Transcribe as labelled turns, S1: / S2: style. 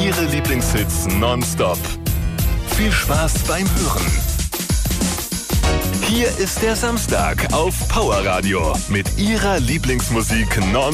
S1: Ihre Lieblingshits nonstop. Viel Spaß beim Hören. Hier ist der Samstag auf Power Radio mit Ihrer Lieblingsmusik nonstop.